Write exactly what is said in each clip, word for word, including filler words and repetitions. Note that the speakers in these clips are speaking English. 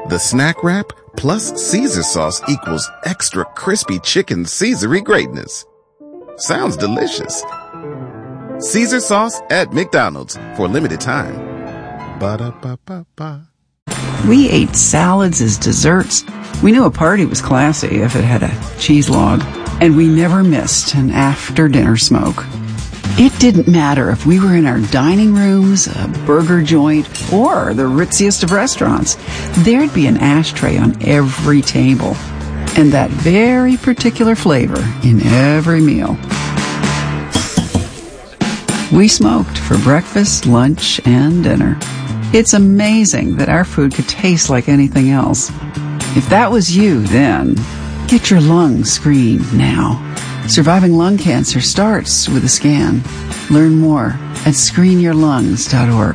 The snack wrap plus Caesar sauce equals extra crispy chicken Caesar-y greatness. Sounds delicious. Caesar sauce at McDonald's for a limited time. Ba-da-ba-ba-ba. We ate salads as desserts. We knew a party was classy if it had a cheese log. And we never missed an after-dinner smoke. It didn't matter if we were in our dining rooms, a burger joint, or the ritziest of restaurants. There'd be an ashtray on every table. And that very particular flavor in every meal. We smoked for breakfast, lunch, and dinner. It's amazing that our food could taste like anything else. If that was you then, get your lungs screened now. Surviving lung cancer starts with a scan. Learn more at screen your lungs dot org.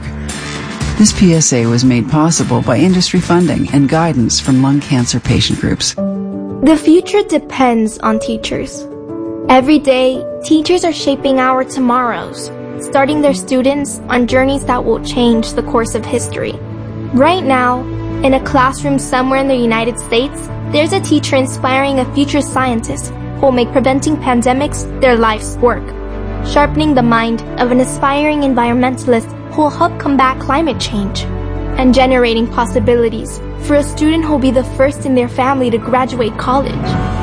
This P S A was made possible by industry funding and guidance from lung cancer patient groups. The future depends on teachers. Every day, teachers are shaping our tomorrows, starting their students on journeys that will change the course of history. Right now, in a classroom somewhere in the United States, there's a teacher inspiring a future scientist who will make preventing pandemics their life's work, sharpening the mind of an aspiring environmentalist who will help combat climate change, and generating possibilities for a student who will be the first in their family to graduate college.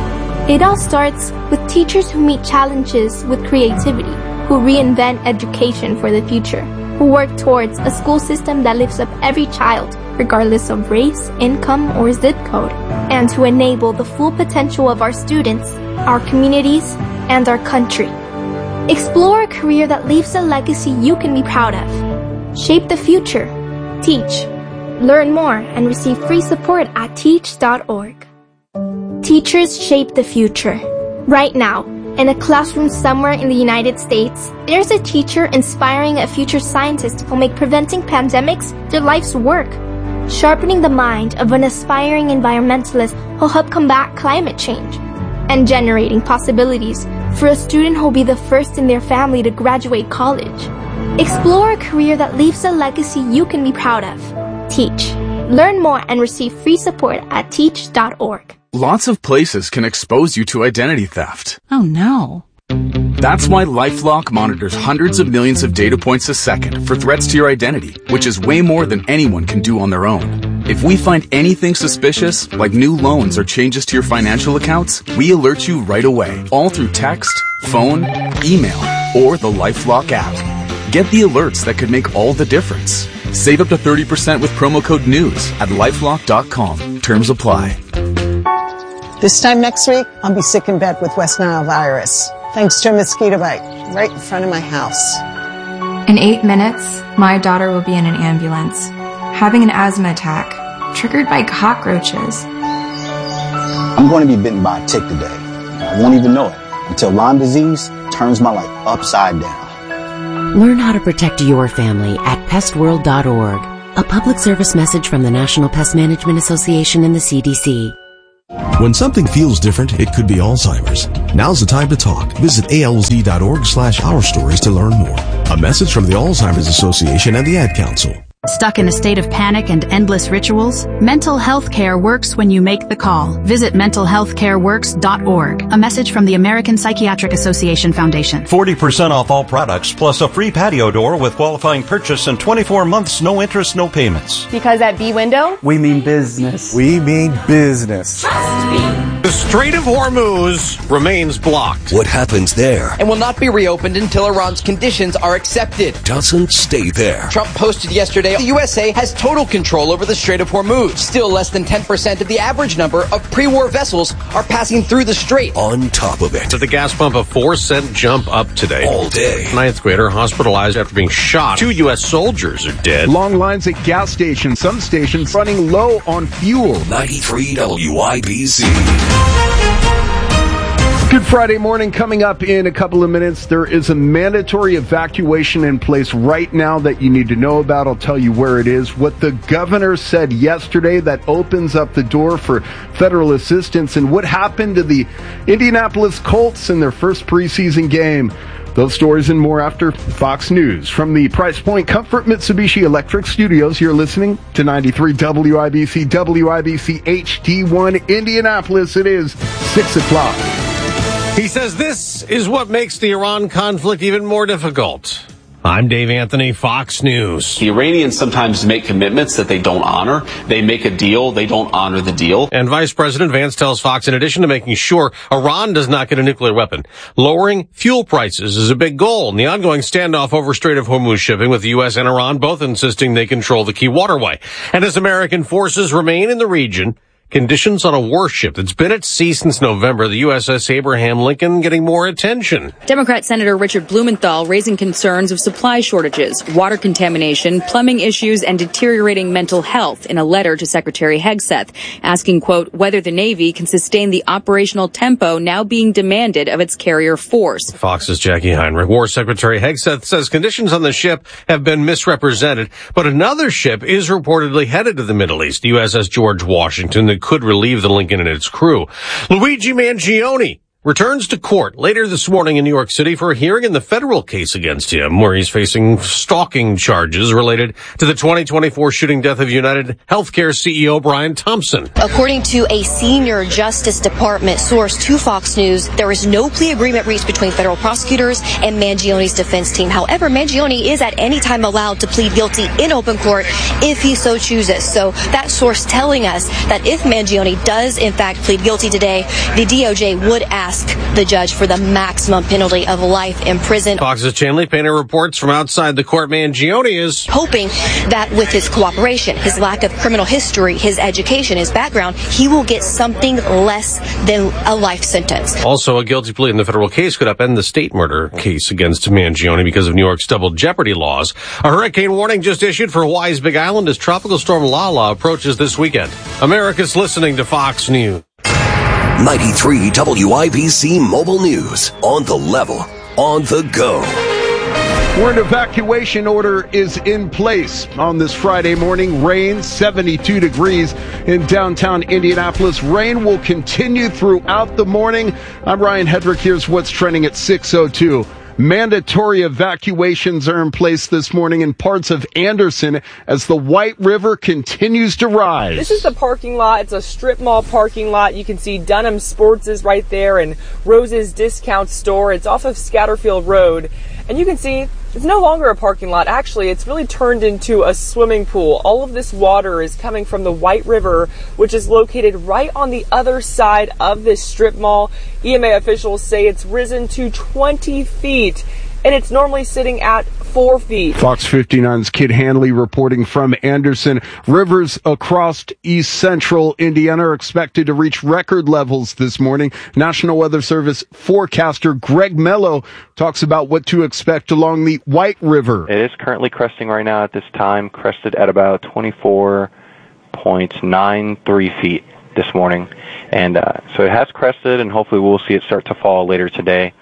It all starts with teachers who meet challenges with creativity, who reinvent education for the future, who work towards a school system that lifts up every child, regardless of race, income, or zip code, and to enable the full potential of our students, our communities, and our country. Explore a career that leaves a legacy you can be proud of. Shape the future. Teach. Learn more and receive free support at teach dot org. Teachers shape the future. Right now, in a classroom somewhere in the United States, there's a teacher inspiring a future scientist who will make preventing pandemics their life's work, sharpening the mind of an aspiring environmentalist who will help combat climate change, and generating possibilities for a student who will be the first in their family to graduate college. Explore a career that leaves a legacy you can be proud of. Teach. Learn more and receive free support at teach dot org. Lots of places can expose you to identity theft. Oh no. That's why LifeLock monitors hundreds of millions of data points a second for threats to your identity, which is way more than anyone can do on their own. If we find anything suspicious, like new loans or changes to your financial accounts, we alert you right away, all through text, phone, email, or the LifeLock app. Get the alerts that could make all the difference. Save up to thirty percent with promo code NEWS at lifelock dot com. Terms apply. This time next week, I'll be sick in bed with West Nile virus, thanks to a mosquito bite right in front of my house. In eight minutes, my daughter will be in an ambulance, having an asthma attack, triggered by cockroaches. I'm going to be bitten by a tick today. I won't even know it until Lyme disease turns my life upside down. Learn how to protect your family at pest world dot org. A public service message from the National Pest Management Association and the C D C. When something feels different, it could be Alzheimer's. Now's the time to talk. Visit A L Z dot org slash our stories to learn more. A message from the Alzheimer's Association and the Ad Council. Stuck in a state of panic and endless rituals? Mental health care works when you make the call. Visit mental health care works dot org. A message from the American Psychiatric Association Foundation. forty percent off all products, plus a free patio door with qualifying purchase and twenty-four months, no interest, no payments. Because at B-Window, we mean business. We mean business. Trust me. The Strait of Hormuz remains blocked. What happens there? And will not be reopened until Iran's conditions are accepted. Doesn't stay there. Trump posted yesterday, the U S A has total control over the Strait of Hormuz. Still less than ten percent of the average number of pre-war vessels are passing through the strait. On top of it. To the gas pump, a four cent jump up today. All day. Ninth grader hospitalized after being shot. Two U S soldiers are dead. Long lines at gas stations. Some stations running low on fuel. ninety-three W I B C. Good Friday morning. Coming up in a couple of minutes, there is a mandatory evacuation in place right now that you need to know about. I'll tell you where it is. What the governor said yesterday that opens up the door for federal assistance, and what happened to the Indianapolis Colts in their first preseason game. Those stories and more after Fox News. From the Price Point Comfort Mitsubishi Electric Studios, you're listening to ninety-three W I B C, W I B C H D one Indianapolis. It is six o'clock. He says this is what makes the Iran conflict even more difficult. I'm Dave Anthony, Fox News. The Iranians sometimes make commitments that they don't honor. They make a deal, they don't honor the deal. And Vice President Vance tells Fox, in addition to making sure Iran does not get a nuclear weapon, lowering fuel prices is a big goal in the ongoing standoff over Strait of Hormuz shipping, with the U S and Iran both insisting they control the key waterway. And as American forces remain in the region, conditions on a warship that's been at sea since November, the U S S Abraham Lincoln, getting more attention. Democrat Senator Richard Blumenthal raising concerns of supply shortages, water contamination, plumbing issues, and deteriorating mental health in a letter to Secretary Hegseth, asking, quote, whether the Navy can sustain the operational tempo now being demanded of its carrier force. Fox's Jackie Heinrich. War Secretary Hegseth says conditions on the ship have been misrepresented, but another ship is reportedly headed to the Middle East, the U S S George Washington, that could relieve the Lincoln and its crew. Luigi Mangione returns to court later this morning in New York City for a hearing in the federal case against him, where he's facing stalking charges related to the twenty twenty-four shooting death of United Healthcare C E O Brian Thompson. According to a senior Justice Department source to Fox News, there is no plea agreement reached between federal prosecutors and Mangione's defense team. However, Mangione is at any time allowed to plead guilty in open court if he so chooses. So that source telling us that if Mangione does in fact plead guilty today, the D O J would ask the judge for the maximum penalty of life in prison. Fox's Chanley Painter reports from outside the court. Mangione is hoping that with his cooperation, his lack of criminal history, his education, his background, he will get something less than a life sentence. Also, a guilty plea in the federal case could upend the state murder case against Mangione because of New York's double jeopardy laws. A hurricane warning just issued for Hawaii's Big Island as Tropical Storm Lala approaches this weekend. America's listening to Fox News. ninety-three W I B C Mobile News. On the level, on the go. Where an evacuation order is in place on this Friday morning. Rain, seventy-two degrees in downtown Indianapolis. Rain will continue throughout the morning. I'm Ryan Hedrick. Here's what's trending at six oh two. Mandatory evacuations are in place this morning in parts of Anderson as the White River continues to rise. This is the parking lot. It's a strip mall parking lot. You can see Dunham Sports is right there and Rose's Discount Store. It's off of Scatterfield Road. And you can see it's no longer a parking lot. Actually, it's really turned into a swimming pool. All of this water is coming from the White River, which is located right on the other side of this strip mall. E M A officials say it's risen to twenty feet, and it's normally sitting at four feet. Fox fifty-nine's Kid Hanley reporting from Anderson. Rivers across east central Indiana are expected to reach record levels this morning. National Weather Service forecaster Greg Mello talks about what to expect along the White River. It is currently cresting right now at this time, crested at about twenty-four point nine three feet this morning. And uh, so it has crested, and hopefully we'll see it start to fall later today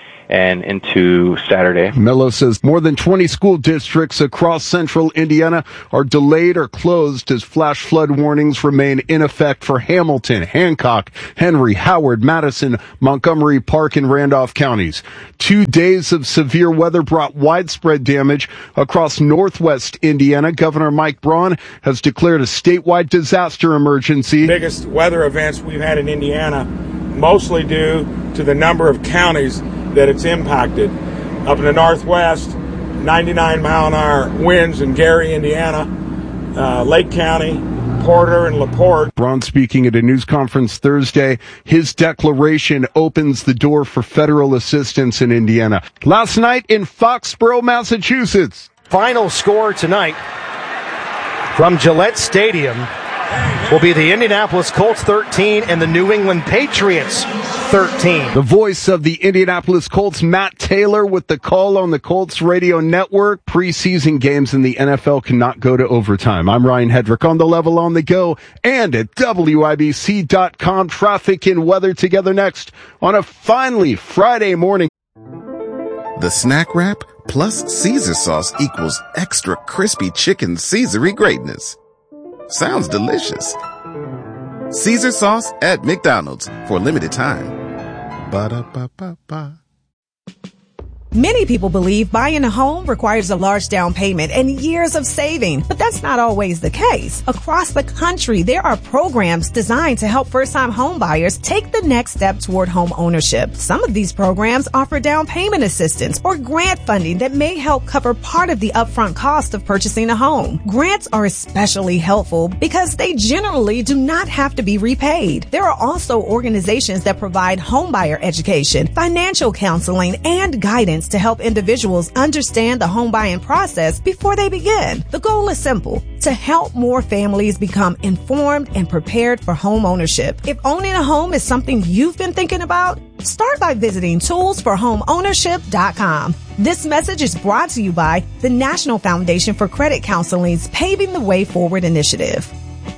and into Saturday. Mello says more than twenty school districts across central Indiana are delayed or closed as flash flood warnings remain in effect for Hamilton, Hancock, Henry, Howard, Madison, Montgomery, Park, and Randolph counties. Two days of severe weather brought widespread damage across northwest Indiana. Governor Mike Braun has declared a statewide disaster emergency. Biggest weather events we've had in Indiana, mostly due to the number of counties that it's impacted. Up in the northwest, ninety-nine mile an hour winds in Gary, Indiana, uh, Lake County, Porter, and LaPorte. Braun speaking at a news conference Thursday. His declaration opens the door for federal assistance in Indiana. Last night in Foxborough, Massachusetts. Final score tonight from Gillette Stadium. will be the Indianapolis Colts thirteen and the New England Patriots thirteen. The voice of the Indianapolis Colts, Matt Taylor, with the call on the Colts Radio Network. Preseason games in the N F L cannot go to overtime. I'm Ryan Hedrick on The Level on the Go and at W I B C dot com. Traffic and weather together next on a finally Friday morning. The snack wrap plus Caesar sauce equals extra crispy chicken Caesary greatness. Sounds delicious. Caesar sauce at McDonald's for a limited time. Ba-da-ba-ba-ba. Many people believe buying a home requires a large down payment and years of saving, but that's not always the case. Across the country, there are programs designed to help first-time home buyers take the next step toward home ownership. Some of these programs offer down payment assistance or grant funding that may help cover part of the upfront cost of purchasing a home. Grants are especially helpful because they generally do not have to be repaid. There are also organizations that provide homebuyer education, financial counseling, and guidance to help individuals understand the home buying process before they begin. The goal is simple: to help more families become informed and prepared for home ownership. If owning a home is something you've been thinking about, start by visiting tools for home ownership dot com. This message is brought to you by the National Foundation for Credit Counseling's Paving the Way Forward initiative.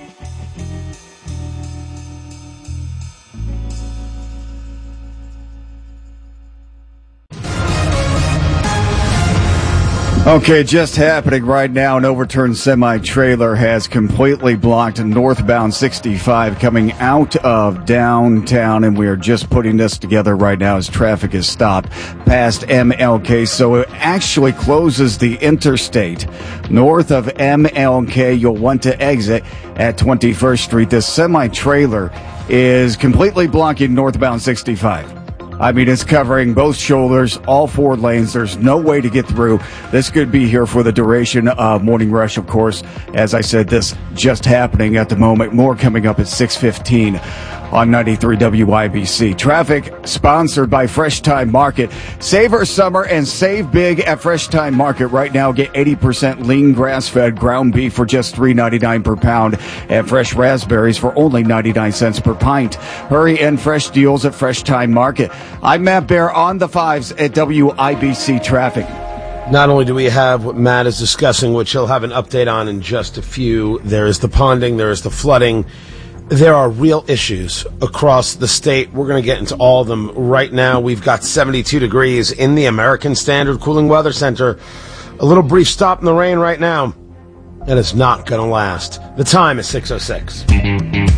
Okay, just happening right now. An overturned semi-trailer has completely blocked northbound sixty-five coming out of downtown, and we are just putting this together right now as traffic is stopped past M L K. So it actually closes the interstate north of M L K. You'll want to exit at twenty-first Street. This semi-trailer is completely blocking northbound sixty-five. I mean, it's covering both shoulders, all four lanes. There's no way to get through. This could be here for the duration of Morning Rush, of course. As I said, this just happening at the moment. More coming up at six fifteen on ninety-three W I B C. Traffic sponsored by Fresh Time Market. Savor summer and save big at Fresh Time Market. Right now, get eighty percent lean grass-fed ground beef for just three ninety-nine per pound and fresh raspberries for only ninety-nine cents per pint. Hurry and fresh deals at Fresh Time Market. I'm Matt Bear on the fives at W I B C Traffic. Not only do we have what Matt is discussing, which he'll have an update on in just a few, there is the ponding, there is the flooding. There are real issues across the state. We're going to get into all of them right now. We've got seventy-two degrees in the American Standard Cooling Weather Center. A little brief stop in the rain right now, and it's not going to last. The time is six oh six.